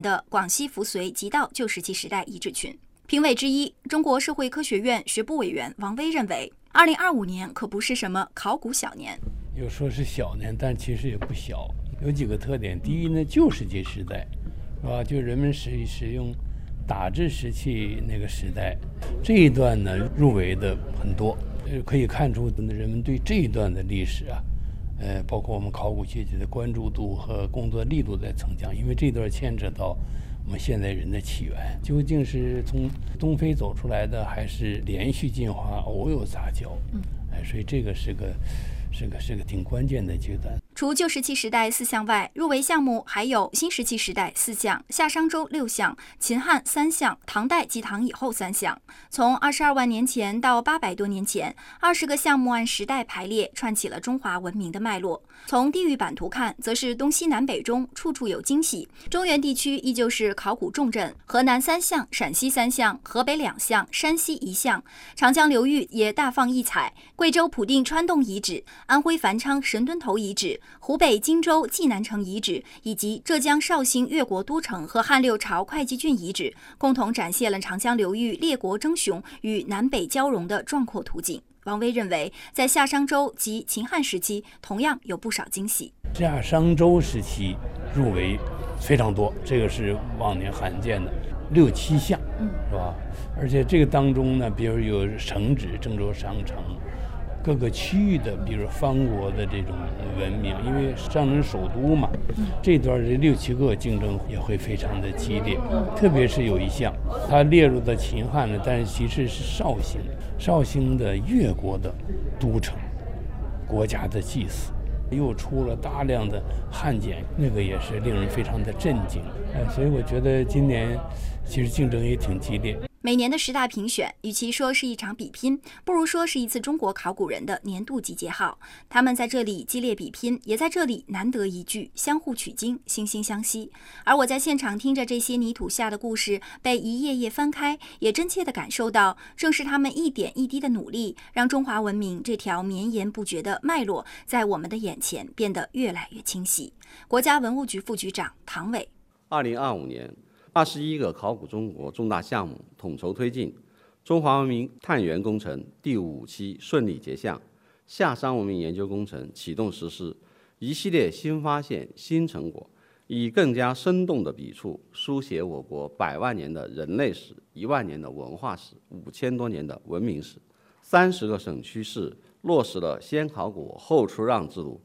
的广西扶绥极道旧石器时代遗址群。评委之一，中国社会科学院学部委员王威认为，2025年可不是什么考古小年。 有说是小年，但其实也不小。有几个特点，第一呢，旧石器时代，是吧？就人们使用打制石器那个时代，这一段呢入围的很多，可以看出人们对这一段的历史啊，包括我们考古学界的关注度和工作力度在增强，因为这段牵扯到我们现代人的起源，究竟是从东非走出来的，还是连续进化、偶有杂交？所以这个是个挺关键的阶段。 除旧石器时代4项外，入围项目还有新石器时代4项、夏商周6项、秦汉3项、唐代及唐以后3项。从22万年前到800多年前，20个项目按时代排列，串起了中华文明的脉络。从地域版图看，则是东西南北中，处处有惊喜。中原地区依旧是考古重镇，河南3项、陕西3项、河北2项、山西1项。长江流域也大放异彩，贵州普定川洞遗址、安徽繁昌神墩头遗址、湖北荆州济南城遗址以及浙江绍兴越国都城和汉六朝会稽郡遗址，共同展现了长江流域列国争雄与南北交融的壮阔图景。王威认为，在夏商周及秦汉时期，同样有不少惊喜。 夏商周时期入围非常多，这个是往年罕见的，6、7项，是吧？而且这个当中呢，比如有城址，郑州商城。各个区域的，比如方国的这种文明，因为上城首都嘛，这段这6、7个竞争也会非常的激烈。特别是有一项，它列入的秦汉呢，但是其实是绍兴的越国的都城，国家的祭祀，又出了大量的汉简，那个也是令人非常的震惊。所以我觉得今年其实竞争也挺激烈。 每年的10大评选，与其说是一场比拼，不如说是一次中国考古人的年度集结号。他们在这里激烈比拼，也在这里难得一聚，相互取经，惺惺相惜。而我在现场听着这些泥土下的故事被一页页翻开，也真切地感受到，正是他们一点一滴的努力，让中华文明这条绵延不绝的脉络，在我们的眼前变得越来越清晰。国家文物局副局长唐伟 ：2025年。21个考古中国重大项目统筹推进，中华文明探源工程第5期顺利结项，夏商文明研究工程启动实施，一系列新发现、新成果，以更加生动的笔触书写我国100万年的人类史、1万年的文化史、5000多年的文明史。30个省区市落实了先考古后出让制度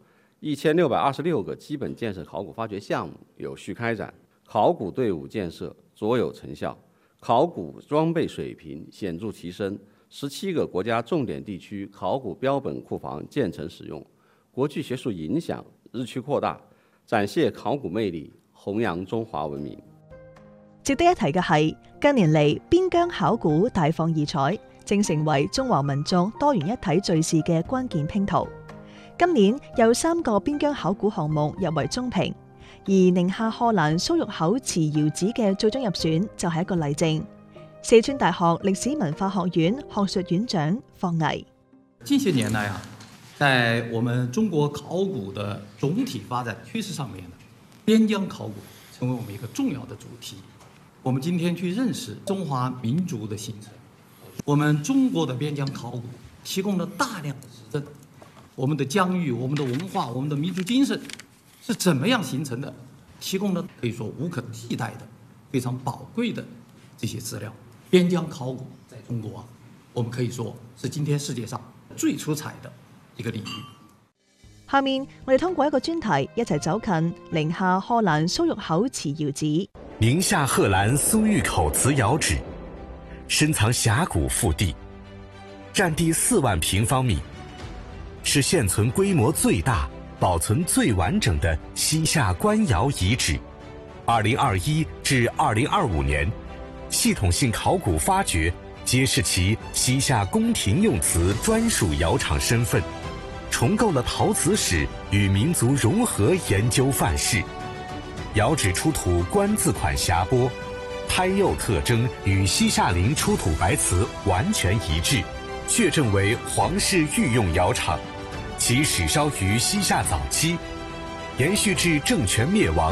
，1626个基本建设考古发掘项目有序开展。考古队伍建设卓有成效，考古装备水平显著提升，17个国家重点地区考古标本库房建成使用，国际学术影響日趨擴大，展現考古魅力，弘揚中華文明。 值得一提嘅係，近年嚟邊疆考古大放異彩，正成為中華民族多元一體敘事嘅關鍵拼圖。今年有3個邊疆考古項目入圍中評。而寧夏賀蘭蘇玉口祠窯址嘅最終入選就係一個例證。四川大學歷史文化學院學術院長方毅： 近些年來在我們中國考古的總體發展趨勢上面邊疆考古成為我們一個重要的主題。我們今天去認識中華民族的形成，我們中國的邊疆考古提供了大量的實證，我們的疆域、我們的文化、我們的民族精神是怎麼樣形成的，提供了可以說無可替代的非常寶貴的這些資料。邊疆考古在中國我們可以說是今天世界上最出彩的一個領域。 下面我哋通過一個專題一齊走近寧夏賀蘭蘇玉口祠窯址。 寧夏賀蘭蘇玉口祠窯址深藏峽谷腹地，佔地4萬平方米，是現存規模最大、保存最完整的西夏官窯遺址。2021至2025年，系統性考古發掘揭示其西夏宮廷用瓷專屬窯廠身份，重構了陶瓷史與民族融合研究範式。窯址出土官字款匣钵，胎釉特徵與西夏陵出土白瓷完全一致，確證為皇室御用窯廠。其始燒於西夏早期，延續至政權滅亡，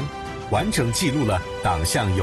完整记录了党项有